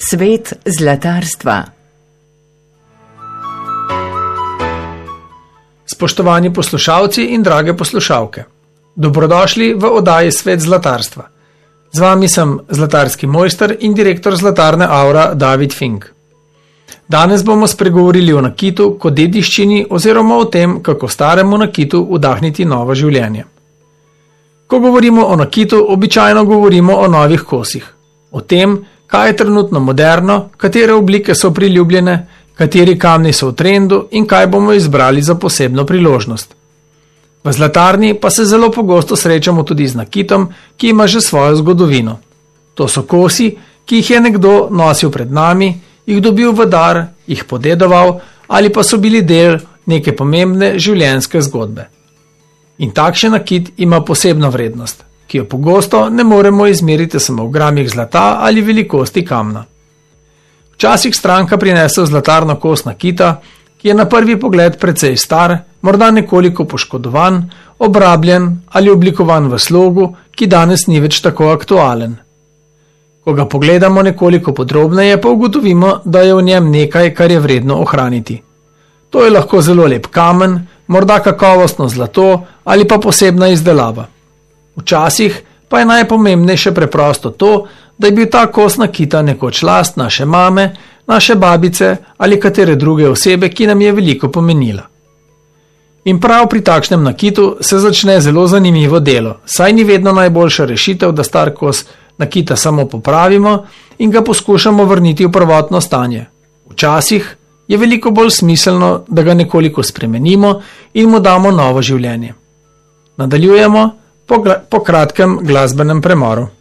Svet zlatarstva. Spoštovani poslušalci in drage poslušalke, dobrodošli v oddaji Svet zlatarstva. Z vami sem zlatarski mojster in direktor zlatarne Aura David Fink. Danes bomo spregovorili o nakitu kot dediščini oziroma o tem, kako staremu nakitu vdahniti novo življenje. Ko govorimo o nakitu, običajno govorimo o novih kosih, o tem, kaj je trenutno moderno, katere oblike so priljubljene, kateri kamni so v trendu in kaj bomo izbrali za posebno priložnost. V zlatarni pa se zelo pogosto srečamo tudi z nakitom, ki ima že svojo zgodovino. To so kosi, ki jih je nekdo nosil pred nami, jih dobil v dar, jih podedoval ali pa so bili del neke pomembne življenjske zgodbe. In takšen nakit ima posebno vrednost, ki jo pogosto ne moremo izmeriti samo v gramih zlata ali velikosti kamna. Včasih stranka prinese v zlatarno kos nakita, ki je na prvi pogled precej star, morda nekoliko poškodovan, obrabljen ali oblikovan v slogu, ki danes ni več tako aktualen. Ko ga pogledamo nekoliko podrobneje, pa ugotovimo, da je v njem nekaj, kar je vredno ohraniti. To je lahko zelo lep kamen, morda kakovostno zlato ali pa posebna izdelava. Včasih pa je najpomembnejše preprosto to, da je bil ta kos nakita nekoč last naše mame, naše babice ali katere druge osebe, ki nam je veliko pomenila. In prav pri takšnem nakitu se začne zelo zanimivo delo, saj ni vedno najboljša rešitev, da star kos nakita samo popravimo in ga poskušamo vrniti v prvotno stanje. Včasih je veliko bolj smiselno, da ga nekoliko spremenimo in mu damo novo življenje. Nadaljujemo po kratkem glasbenem premoru.